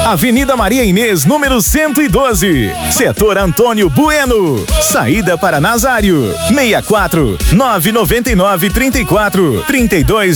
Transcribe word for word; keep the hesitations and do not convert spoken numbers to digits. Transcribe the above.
Avenida Maria Inês, número cento e doze. Setor Antônio Bueno. Saída para Nazário. seis quatro nove nove nove, trinta e quatro, trinta e dois